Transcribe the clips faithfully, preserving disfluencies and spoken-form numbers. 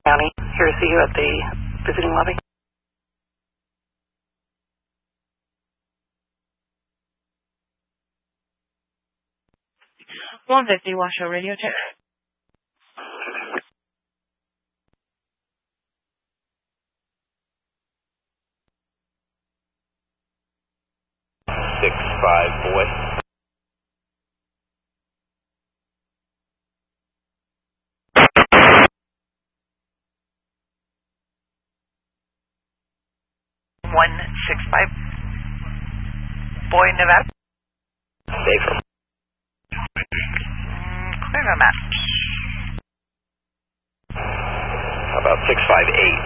County, here to see you at the visiting lobby. one fifty Washoe Radio Check. Six five boy. One six five boy, Nevada. Safer. Clear on that. How about six five eight?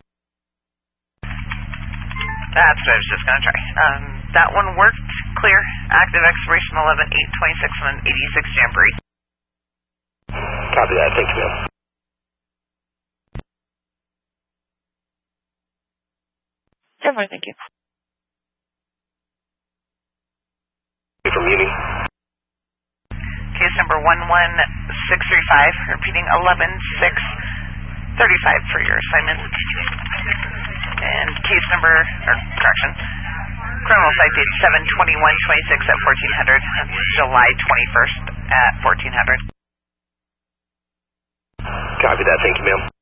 That's what I was just going to try. Um, that one worked. Clear. Active expiration eleven eight twenty-six on eighty-six Jamboree. Copy that. Thank you, ma'am. Definitely, thank you. From Uni. Case number one one six three five, repeating eleven six thirty-five for your assignment. And case number, or correction, criminal citation seven twenty-one twenty-six at fourteen hundred. That's July twenty-first at fourteen hundred. Copy that. Thank you, ma'am.